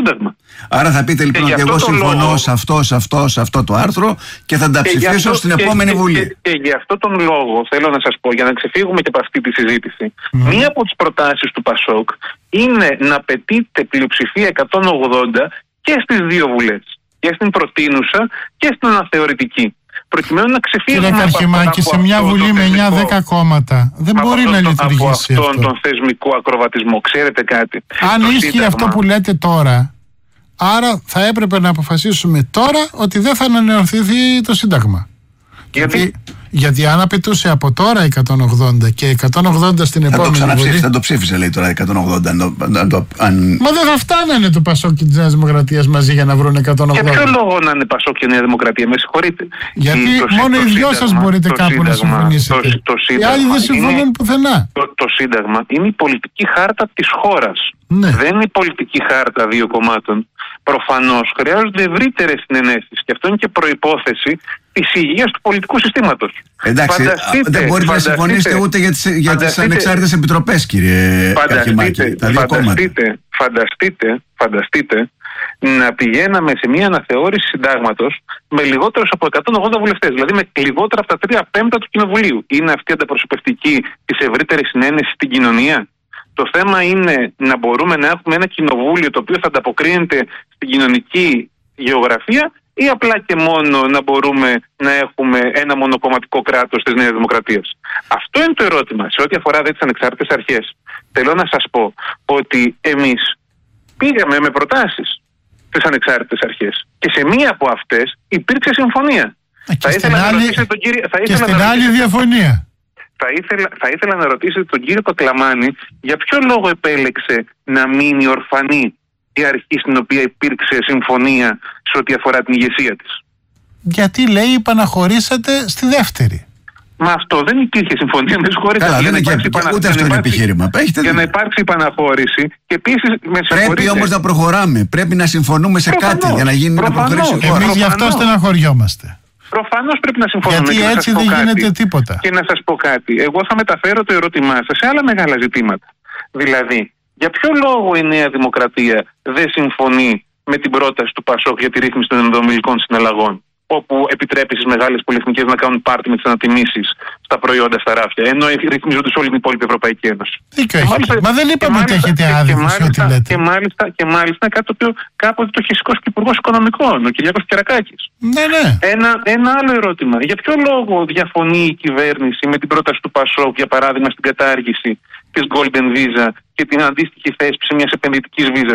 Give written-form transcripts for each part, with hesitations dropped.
Σύνταγμα. Άρα θα πείτε λοιπόν ότι εγώ συμφωνώ σε αυτό το άρθρο και θα τα ψηφίσω στην επόμενη Βουλή. Και γι' αυτό τον λόγο θέλω να σας πω, για να ξεφύγουμε και από αυτή τη συζήτηση, μία από τις προτάσεις του ΠΑΣΟΚ είναι να απαιτείται πλειοψηφία 180 και στις δύο βουλές. Και στην προτείνουσα και στην αναθεωρητική. Προκειμένου να ξεφύγουμε από Καρχημάκη, σε μια Βουλή με 9-10 κόμματα δεν μπορεί να λειτουργήσει από αυτόν τον θεσμικό ακροβατισμό. Ξέρετε κάτι? Αν ίσχυε αυτό που λέτε τώρα, άρα θα έπρεπε να αποφασίσουμε τώρα ότι δεν θα ανανεωθεί το Σύνταγμα. Γιατί αν απαιτούσε από τώρα 180 και 180 στην επόμενη Βουλή. Θα το ψήφισε, λέει τώρα 180. Μα δεν θα φτάνανε το ΠΑΣΟΚ και τη Νέα Δημοκρατία μαζί για να βρουν 180. Για ποιο λόγο να είναι ΠΑΣΟΚ και Νέα Δημοκρατία, με συγχωρείτε? Γιατί μόνο οι δυο σας μπορείτε κάπου να συμφωνήσετε. Οι άλλοι δεν συμφωνούν πουθενά. Το Σύνταγμα είναι η πολιτική χάρτα της χώρας. Ναι. Δεν είναι η πολιτική χάρτα δύο κομμάτων. Προφανώς χρειάζονται ευρύτερες συνενέσεις και αυτό είναι και προϋπόθεση της υγείας του πολιτικού συστήματος. Εντάξει, δεν μπορείτε να συμφωνήσετε ούτε για τις ανεξάρτητες επιτροπές, κύριε Καρχημάκη. Φανταστείτε να πηγαίναμε σε μια αναθεώρηση συντάγματος με λιγότερους από 180 βουλευτές, δηλαδή με λιγότερα από τα 3/5 του Κοινοβουλίου. Είναι αυτή ανταπροσωπευτική της ευρύτερης συνένεσης στην κοινωνία? Το θέμα είναι να μπορούμε να έχουμε ένα κοινοβούλιο το οποίο θα ανταποκρίνεται στην κοινωνική γεωγραφία, ή απλά και μόνο να μπορούμε να έχουμε ένα μονοκομματικό κράτος της Νέας Δημοκρατίας? Αυτό είναι το ερώτημα. Σε ό,τι αφορά τις ανεξάρτητες αρχές, θέλω να σας πω ότι εμείς πήγαμε με προτάσεις στις ανεξάρτητες αρχές και σε μία από αυτές υπήρξε συμφωνία. Και στην άλλη διαφωνία. Θα ήθελα να ρωτήσετε τον κύριο Κοκλαμάνη για ποιο λόγο επέλεξε να μείνει ορφανή η αρχή στην οποία υπήρξε συμφωνία σε ό,τι αφορά την ηγεσία της. Γιατί, λέει, επαναχωρήσατε στη δεύτερη. Μα αυτό δεν υπήρχε συμφωνία, με συγχωρείτε. Ούτε αυτό είναι επιχείρημα. Για να υπάρξει επαναχώρηση και επίσης πρέπει όμως να προχωράμε. Πρέπει να συμφωνούμε σε κάτι για να γίνει να προχωρήσει η χώρα. Εμείς γι' αυτό στεναχωριόμαστε. Προφανώς πρέπει να συμφωνούμε. Γιατί έτσι δεν γίνεται τίποτα. Και να σας πω κάτι. Εγώ θα μεταφέρω το ερώτημά σας σε άλλα μεγάλα ζητήματα. Δηλαδή, για ποιο λόγο η Νέα Δημοκρατία δεν συμφωνεί με την πρόταση του ΠΑΣΟΚ για τη ρύθμιση των ενδομιλικών συναλλαγών, όπου επιτρέπει στις μεγάλες πολυεθνικές να κάνουν πάρτι με τις ανατιμήσεις στα προϊόντα στα ράφια, ενώ ρυθμίζονται σε όλη την υπόλοιπη Ευρωπαϊκή Ένωση? Μα δεν είπαμε ότι έχετε άδικο σε ό,τι λέτε. Και μάλιστα κάτι το οποίο κάποτε το είχε σηκώσει και ο Υπουργός Οικονομικών, ο Κυριάκος Κερακάκης. Ναι. Ένα άλλο ερώτημα. Για ποιο λόγο διαφωνεί η κυβέρνηση με την πρόταση του ΠΑΣΟΚ, για παράδειγμα, στην κατάργηση της Golden Visa και την αντίστοιχη θέσπιση μιας επενδυτικής βίζας?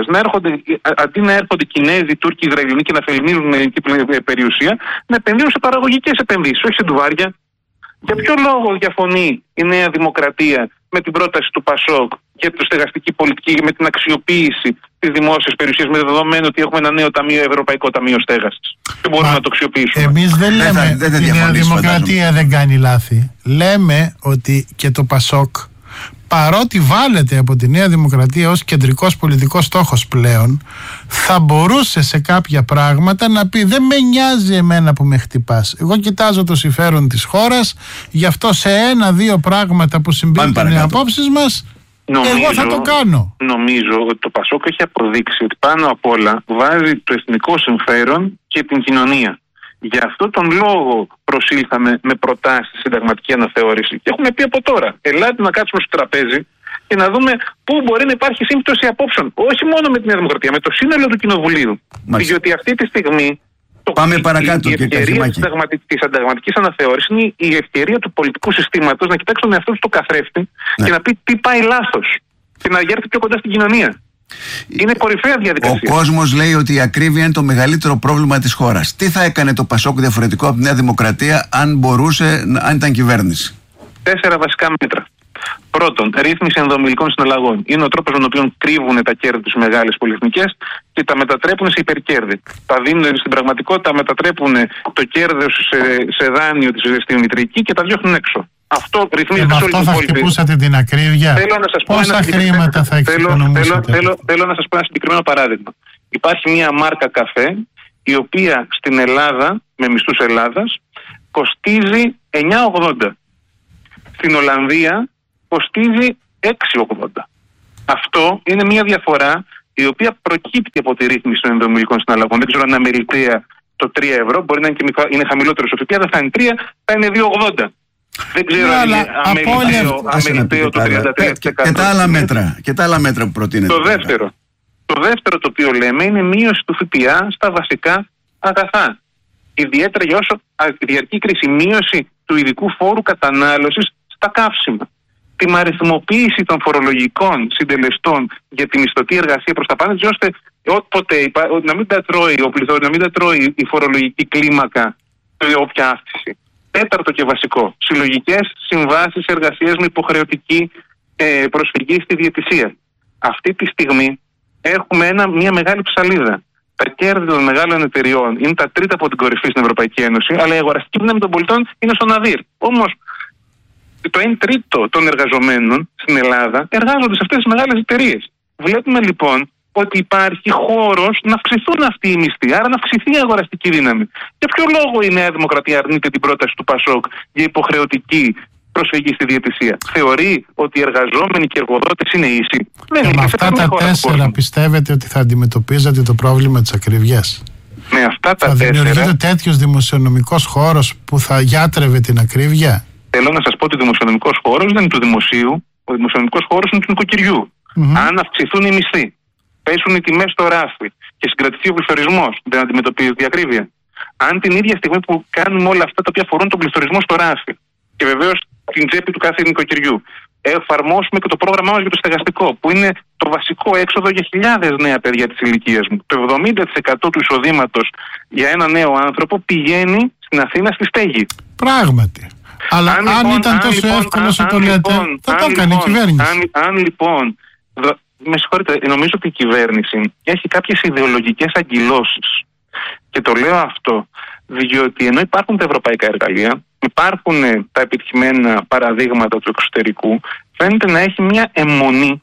Αντί να έρχονται Κινέζοι, Τούρκοι, Ισραηλινοί και να φελμίζουν την ελληνική περιουσία, να επενδύουν σε παραγωγικές επενδύσεις, όχι σε ντουβάρια. Για ποιο λόγο διαφωνεί η Νέα Δημοκρατία με την πρόταση του ΠΑΣΟΚ για τη στεγαστική πολιτική, με την αξιοποίηση της δημόσιας περιουσίας, με δεδομένο ότι έχουμε ένα νέο ταμείο, Ευρωπαϊκό Ταμείο Στέγασης, και μπορούμε να το αξιοποιήσουμε? Εμείς δεν λέμε ότι η Νέα Δημοκρατία δεν κάνει λάθη. Λέμε ότι και το ΠΑΣΟΚ, παρότι βάλετε από τη Νέα Δημοκρατία ως κεντρικός πολιτικός στόχος πλέον, θα μπορούσε σε κάποια πράγματα να πει: δεν με νοιάζει εμένα που με χτυπάς, εγώ κοιτάζω το συμφέρον της χώρας, γι' αυτό σε 1-2 πράγματα που συμπίπτουν οι απόψεις μας, εγώ θα το κάνω. Νομίζω ότι το ΠΑΣΟΚ έχει αποδείξει ότι πάνω απ' όλα βάζει το εθνικό συμφέρον και την κοινωνία. Γι' αυτό τον λόγο προσήλθαμε με προτάσεις συνταγματική αναθεώρηση. Και έχουμε πει από τώρα: ελάτε να κάτσουμε στο τραπέζι και να δούμε πού μπορεί να υπάρχει σύμπτωση απόψεων. Όχι μόνο με τη Νέα Δημοκρατία, με το σύνολο του Κοινοβουλίου. Διότι αυτή τη στιγμή παρακάτω, η ευκαιρία της συνταγματικής αναθεώρησης είναι η ευκαιρία του πολιτικού συστήματος να κοιτάξει τον εαυτό του στο καθρέφτη και να πει τι πάει λάθος και να έρθει πιο κοντά στην κοινωνία. Είναι κορυφαία διαδικασία. Ο κόσμος λέει ότι η ακρίβεια είναι το μεγαλύτερο πρόβλημα της χώρας. Τι θα έκανε το ΠΑΣΟΚ διαφορετικό από τη Νέα Δημοκρατία αν ήταν κυβέρνηση? 4 βασικά μέτρα. Πρώτον, ρύθμιση ενδομιλικών συναλλαγών. Είναι ο τρόπος με τον οποίο κρύβουν τα κέρδη τους μεγάλες πολυεθνικές και τα μετατρέπουν σε υπερκέρδη. Τα δίνουν στην πραγματικότητα, μετατρέπουν το κέρδος σε δάνειο στην μητρική και τα διώχνουν έξω. Αυτό ρυθμίζεται σε όλη την υπόλοιπη. Θα χτυπούσατε την ακρίβεια. Πόσα χρήματα θα εξοικονομούσατε? Θέλω να σας πω ένα συγκεκριμένο παράδειγμα. Υπάρχει μια μάρκα καφέ η οποία στην Ελλάδα, με μισθούς Ελλάδας, κοστίζει 9,80. Στην Ολλανδία κοστίζει 6,80. Αυτό είναι μια διαφορά η οποία προκύπτει από τη ρύθμιση των ενδομιλικών συναλλαγών. Δεν ξέρω αν είναι αμεληταία το 3 ευρώ, μπορεί να είναι χαμηλότερο στο ΦΠΑ, δεν θα είναι 3, θα είναι 2,80. Δεν ξέρω αν είναι αμεληταίο το 33%. Και τα άλλα μέτρα που προτείνεται. Το δεύτερο το οποίο λέμε είναι μείωση του ΦΠΑ στα βασικά αγαθά. Ιδιαίτερα για όσο διαρκεί κρίση, μείωση του ειδικού φόρου κατανάλωσης στα καύσιμα. Την αριθμοποίηση των φορολογικών συντελεστών για τη μισθωτή εργασία προς τα πάνω, ώστε να μην τα τρώει ο πληθώρος, να μην τα τρώει η φορολογική κλίμακα όποια αύξηση. Τέταρτο και βασικό, συλλογικές συμβάσεις εργασίας με υποχρεωτική προσφυγή στη διαιτησία. Αυτή τη στιγμή έχουμε μια μεγάλη ψαλίδα. Τα κέρδη των μεγάλων εταιριών είναι τα τρίτα από την κορυφή στην Ευρωπαϊκή Ένωση, αλλά η αγοραστική δύναμη των πολιτών είναι στο ναδύρ. Όμως, το 1/3 των εργαζομένων στην Ελλάδα εργάζονται σε αυτές τις μεγάλες εταιρείες. Βλέπουμε λοιπόν ότι υπάρχει χώρος να αυξηθούν αυτοί οι μισθοί, άρα να αυξηθεί η αγοραστική δύναμη. Για ποιο λόγο η Νέα Δημοκρατία αρνείται την πρόταση του ΠΑΣΟΚ για υποχρεωτική προσφυγή στη διαιτησία? Θεωρεί ότι οι εργαζόμενοι και οι εργοδότες είναι ίσοι? Με αυτά τα 4 πιστεύετε ότι θα αντιμετωπίζετε το πρόβλημα της ακρίβειας? Με αυτά τα 4 θα δημιουργείται τέτοιος δημοσιονομικός χώρος που θα γιάτρευε την ακρίβεια? Θέλω να σας πω ότι ο δημοσιονομικός χώρος δεν είναι του δημοσίου, ο δημοσιονομικός χώρος είναι του νοικοκυριού. Αν αυξηθούν οι μισθοί, πέσουν οι τιμές στο ράφι και συγκρατηθεί ο πληθωρισμός, δεν αντιμετωπίζεται η ακρίβεια? Αν την ίδια στιγμή που κάνουμε όλα αυτά τα οποία αφορούν τον πληθωρισμό στο ράφι και βεβαίως την τσέπη του κάθε νοικοκυριού, εφαρμόσουμε και το πρόγραμμά μας για το στεγαστικό, που είναι το βασικό έξοδο για χιλιάδες νέα παιδιά της ηλικίας μου. Το 70% του εισοδήματος για ένα νέο άνθρωπο πηγαίνει στην Αθήνα στη στέγη. Πράγματι. Αλλά αν ήταν τόσο εύκολο όσο το λέτε, θα το έκανε η κυβέρνηση. Αν λοιπόν, με συγχωρείτε, νομίζω ότι η κυβέρνηση έχει κάποιες ιδεολογικές αγκυλώσεις. Και το λέω αυτό διότι ενώ υπάρχουν τα ευρωπαϊκά εργαλεία, υπάρχουν τα επιτυχημένα παραδείγματα του εξωτερικού, φαίνεται να έχει μια αιμονή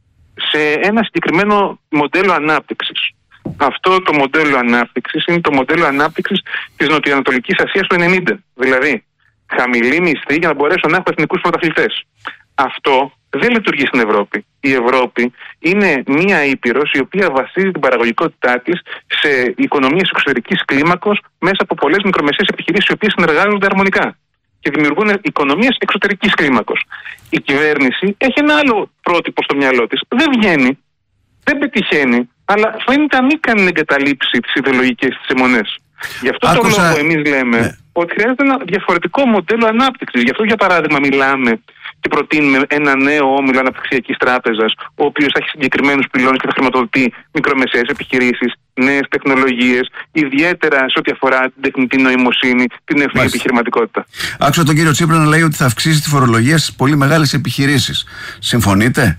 σε ένα συγκεκριμένο μοντέλο ανάπτυξης. Αυτό το μοντέλο ανάπτυξης είναι το μοντέλο ανάπτυξης της Νοτιοανατολικής Ασίας του 90. Δηλαδή, χαμηλή μισθή για να μπορέσω να έχω εθνικούς πρωταθλητές. Αυτό δεν λειτουργεί στην Ευρώπη. Η Ευρώπη είναι μία ήπειρος η οποία βασίζει την παραγωγικότητά της σε οικονομίες εξωτερικής κλίμακος μέσα από πολλές μικρομεσαίες επιχειρήσεις οι οποίες συνεργάζονται αρμονικά και δημιουργούν οικονομίες εξωτερικής κλίμακος. Η κυβέρνηση έχει ένα άλλο πρότυπο στο μυαλό της. Δεν βγαίνει, δεν πετυχαίνει, αλλά φαίνεται ανίκανη να εγκαταλείψει τις ιδεολογικές της αιμονές. Γι' αυτό το λόγο εμείς λέμε ότι χρειάζεται ένα διαφορετικό μοντέλο ανάπτυξης. Γι' αυτό, για παράδειγμα, μιλάμε και προτείνουμε ένα νέο όμιλο αναπτυξιακής τράπεζας, ο οποίος θα έχει συγκεκριμένους πυλώνες και θα χρηματοδοτεί μικρομεσαίες επιχειρήσεις, νέες τεχνολογίες, ιδιαίτερα σε ό,τι αφορά την τεχνητή νοημοσύνη, την ευθύνη επιχειρηματικότητα. Άκουσα τον κύριο Τσίπρα να λέει ότι θα αυξήσει τη φορολογία στις πολύ μεγάλες επιχειρήσεις. Συμφωνείτε?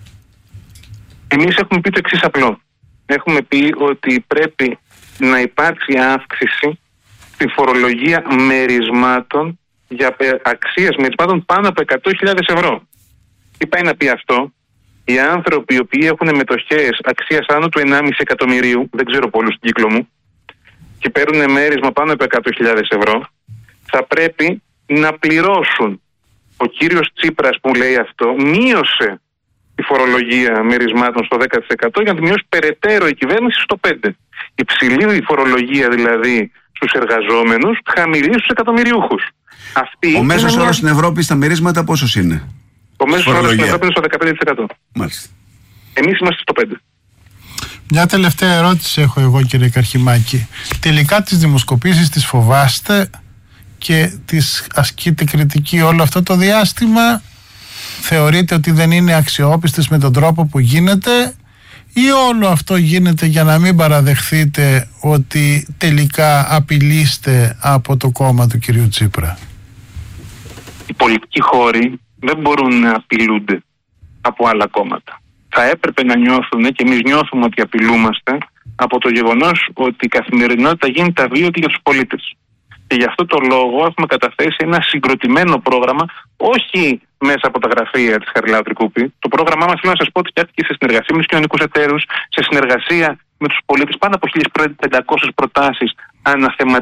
Εμείς έχουμε πει το εξής απλό. Έχουμε πει ότι πρέπει να υπάρξει αύξηση στη φορολογία μερισμάτων για αξίες μερισμάτων πάνω από 100.000 ευρώ. Τι πάει να πει αυτό? Οι άνθρωποι οι οποίοι έχουν μετοχές αξίας άνω του 1,5 εκατομμυρίου, δεν ξέρω πολλούς στην κύκλο μου, και παίρνουν μέρισμα πάνω από 100.000 ευρώ, θα πρέπει να πληρώσουν. Ο κύριος Τσίπρας που λέει αυτό μείωσε τη φορολογία μερισμάτων στο 10% για να τη μειώσει περαιτέρω η κυβέρνηση στο 5%. Υψηλή φορολογία δηλαδή στους εργαζόμενους, χαμηλή στους εκατομμυριούχους. Ο μέσος όρος στην Ευρώπη στα μερίσματα πόσος είναι? Ο μέσος όρος στην Ευρώπη είναι στο 15%. Μάλιστα. Εμείς είμαστε στο 5%. Μια τελευταία ερώτηση έχω εγώ, κύριε Καρχιμάκη. Τελικά τις δημοσκοπήσεις τις φοβάστε και τις ασκείτε κριτική όλο αυτό το διάστημα? Θεωρείτε ότι δεν είναι αξιόπιστες με τον τρόπο που γίνεται, ή όλο αυτό γίνεται για να μην παραδεχθείτε ότι τελικά απειλείστε από το κόμμα του κυρίου Τσίπρα? Οι πολιτικοί χώροι δεν μπορούν να απειλούνται από άλλα κόμματα. Θα έπρεπε να νιώθουν, και εμείς νιώθουμε ότι απειλούμαστε, από το γεγονός ότι η καθημερινότητα γίνεται αβίωτη για τους πολίτες. Και γι' αυτό το λόγο έχουμε καταθέσει ένα συγκροτημένο πρόγραμμα, όχι μέσα από τα γραφεία της Χαριλάου Τρικούπη. Το πρόγραμμά μας, θέλω να σας πω, ότι φτιάχτηκε σε συνεργασία με τους κοινωνικούς εταίρους, σε συνεργασία με τους πολίτες. Πάνω από 1.500 προτάσεις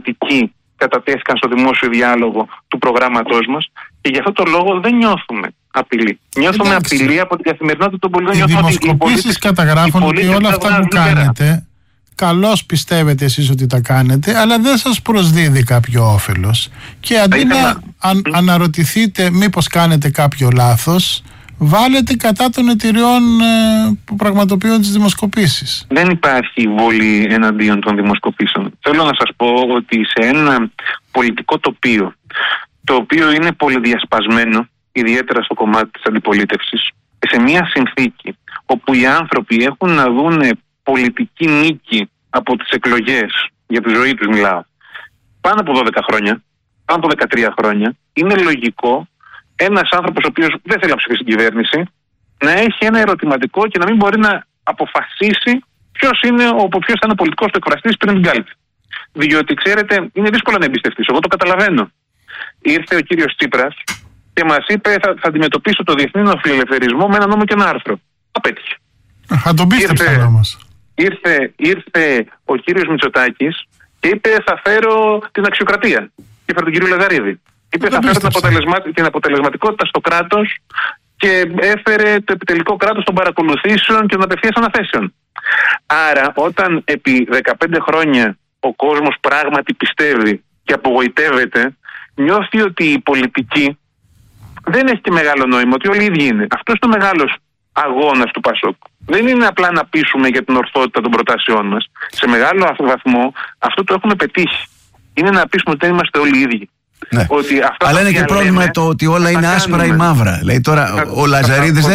αναθεματικοί κατατέθηκαν στο δημόσιο διάλογο του προγράμματός μας. Και γι' αυτό το λόγο δεν νιώθουμε απειλή. Νιώθουμε απειλή από την καθημερινότητα των πολιτών. Οι δημοσκοπήσεις καταγράφουν ότι όλα αυτά που κάνετε, καλώς πιστεύετε εσείς ότι τα κάνετε, αλλά δεν σας προσδίδει κάποιο όφελος. Και αντί να αναρωτηθείτε μήπως κάνετε κάποιο λάθος, βάλετε κατά των εταιριών που πραγματοποιούν τις δημοσκοπήσεις. Δεν υπάρχει βολή εναντίον των δημοσκοπήσεων. Θέλω να σας πω ότι σε ένα πολιτικό τοπίο, το οποίο είναι πολυδιασπασμένο, ιδιαίτερα στο κομμάτι της αντιπολίτευσης, σε μια συνθήκη όπου οι άνθρωποι έχουν να δουν πολιτική νίκη από τις εκλογές, για τη ζωή τους μιλάω, πάνω από 12 χρόνια, πάνω από 13 χρόνια, είναι λογικό ένας άνθρωπος ο οποίος δεν θέλει να ψηφίσει την κυβέρνηση να έχει ένα ερωτηματικό και να μην μπορεί να αποφασίσει ποιος θα είναι ο πολιτικός του εκφραστής πριν την κάλπη. Διότι ξέρετε, είναι δύσκολο να εμπιστευτείς. Εγώ το καταλαβαίνω. Ήρθε ο κύριος Τσίπρας και μας είπε θα αντιμετωπίσω το διεθνή νεοφιλελευθερισμό με ένα νόμο και ένα άρθρο. Απέτυχε. Θα τον πίστεψα όμως. Ήρθε ο κύριος Μητσοτάκης και είπε θα φέρω την αξιοκρατία. Και έφερε τον κύριο Λαζαρίδη. Είπε θα φέρω την αποτελεσματικότητα στο κράτος και έφερε το επιτελικό κράτος των παρακολουθήσεων και των απευθείας αναθέσεων. Άρα όταν επί 15 χρόνια ο κόσμος πράγματι πιστεύει και απογοητεύεται, νιώθει ότι η πολιτική δεν έχει και μεγάλο νόημα, ότι όλοι οι ίδιοι είναι. Αυτός είναι ο μεγάλος αγώνας του ΠΑΣΟΚ. Δεν είναι απλά να πείσουμε για την ορθότητα των προτάσεών μας. Σε μεγάλο βαθμό αυτό το έχουμε πετύχει. Είναι να πείσουμε ότι δεν είμαστε όλοι οι ίδιοι. Ναι. Αλλά είναι και πρόβλημα το ότι όλα είναι άσπρα ή μαύρα. Δηλαδή τώρα ο Λαζαρίδης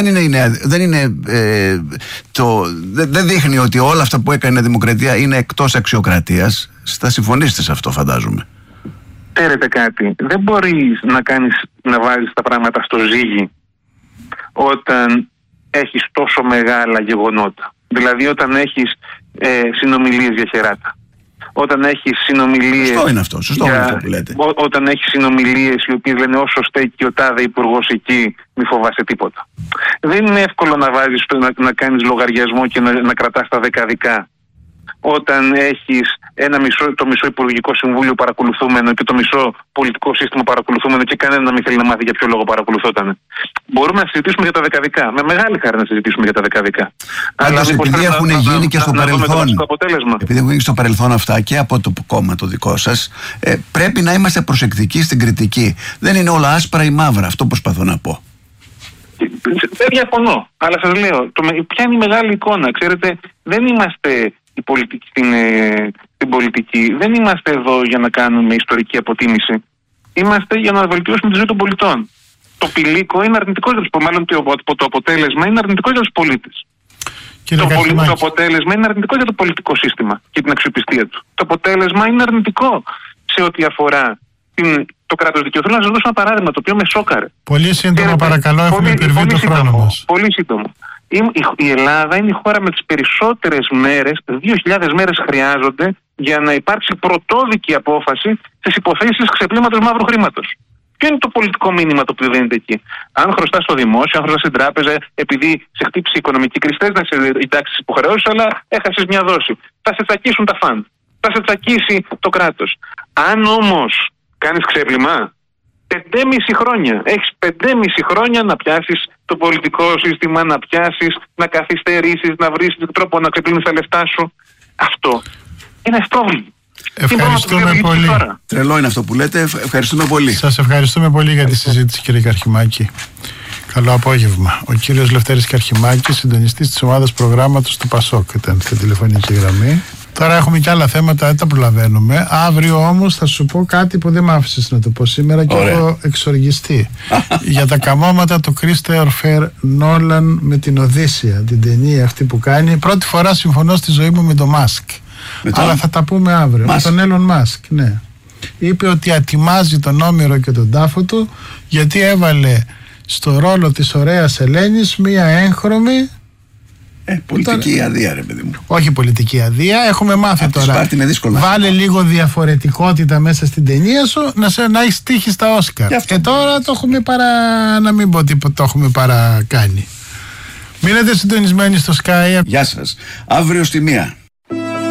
δεν δείχνει ότι όλα αυτά που έκανε η Δημοκρατία είναι εκτός αξιοκρατίας. Θα συμφωνήσετε σε αυτό, φαντάζομαι. Ξέρετε κάτι, δεν μπορείς να βάζεις τα πράγματα στο ζύγι όταν έχεις τόσο μεγάλα γεγονότα. Δηλαδή όταν έχεις συνομιλίες για χεράτα. Όταν έχεις συνομιλίες. Σωστό είναι αυτό που λέτε. Όταν έχεις συνομιλίες οι οποίες λένε όσο στέκει ο τάδε υπουργός εκεί, μη φοβάσαι τίποτα. Δεν είναι εύκολο να βάζεις να κάνεις λογαριασμό και να κρατάς τα δεκαδικά. Όταν έχεις το μισό Υπουργικό Συμβούλιο παρακολουθούμενο και το μισό πολιτικό σύστημα παρακολουθούμενο και κανένα να μην θέλει να μάθει για ποιο λόγο παρακολουθόταν. Μπορούμε να συζητήσουμε για τα δεκαδικά. Με μεγάλη χάρη να συζητήσουμε για τα δεκαδικά. Αλλά επειδή έχουν γίνει και στο παρελθόν. Επειδή έχουν γίνει στο παρελθόν αυτά και από το κόμμα το δικό σας, πρέπει να είμαστε προσεκτικοί στην κριτική. Δεν είναι όλα άσπρα ή μαύρα. Αυτό προσπαθώ να πω. Δεν διαφωνώ. Αλλά σας λέω, ποια είναι η μεγάλη εικόνα. Ξέρετε, δεν είμαστε. Στην πολιτική δεν είμαστε εδώ για να κάνουμε ιστορική αποτίμηση. Είμαστε για να βελτιώσουμε τη ζωή των πολιτών. Το πηλίκο είναι αρνητικό για τους πολίτες. Μάλλον το αποτέλεσμα είναι αρνητικό για τους πολίτες. Το αποτέλεσμα είναι αρνητικό για το πολιτικό σύστημα και την αξιοπιστία του. Το αποτέλεσμα είναι αρνητικό σε ό,τι αφορά το κράτος δικαίου. Θέλω να σας δώσω ένα παράδειγμα το οποίο με σόκαρε. Πολύ σύντομα, παρακαλώ, έχουμε υπερβεί το χρόνο μας. Πολύ σύντομο. Η Ελλάδα είναι η χώρα με τις περισσότερες μέρες, 2.000 μέρες χρειάζονται για να υπάρξει πρωτόδικη απόφαση στις υποθέσεις ξεπλήματος μαύρου χρήματος. Ποιο είναι το πολιτικό μήνυμα το οποίο δίνεται εκεί? Αν χρωστάς στο δημόσιο, αν χρωστάς στην τράπεζα, επειδή σε χτύπησε η οικονομική κρίση, θες να σε εντάξεις τις υποχρεώσεις, αλλά έχασες μια δόση. Θα σε τσακίσουν τα φαντ. Θα σε τσακίσει το κράτος. Αν όμως κάνεις ξέπλυμα, 5,5 χρόνια. Έχεις 5,5 χρόνια να πιάσεις το πολιτικό σύστημα, να πιάσεις, να καθυστερήσεις, να βρεις τρόπο να ξεπλύνεις τα λεφτά σου. Αυτό είναι πρόβλημα. Ευχαριστούμε πολύ. Τρελό είναι αυτό που λέτε. Ευχαριστούμε πολύ. Σας ευχαριστούμε πολύ για τη συζήτηση, κύριε Καρχιμάκη. Καλό απόγευμα. Ο κύριος Λευτέρης Καρχιμάκης, συντονιστής της ομάδας προγράμματος του ΠΑΣΟΚ, ήταν στη τηλεφωνική γραμμή. Τώρα έχουμε και άλλα θέματα, δεν τα προλαβαίνουμε. Αύριο όμως θα σου πω κάτι που δεν μ' άφησες να το πω σήμερα και έχω εξοργιστεί. Για τα καμώματα του Christopher Nolan με την Οδύσσια, την ταινία αυτή που κάνει. Πρώτη φορά συμφωνώ στη ζωή μου με τον Μάσκ. Αλλά θα τα πούμε αύριο. Με τον Έλλον Μάσκ, ναι. Είπε ότι ατιμάζει τον Όμηρο και τον τάφο του γιατί έβαλε στο ρόλο της ωραίας Ελένης μία έγχρωμη. Πολιτική αδεία, ρε παιδί μου. Όχι πολιτική αδεία, έχουμε μάθει τώρα. Βάλε λίγο διαφορετικότητα μέσα στην ταινία σου να έχεις τύχει στα Όσκαρ. Και τώρα το έχουμε να μην πω τίποτα, το έχουμε παρακάνει. Μείνετε συντονισμένοι στο Sky. Γεια σας. Αύριο στη 1.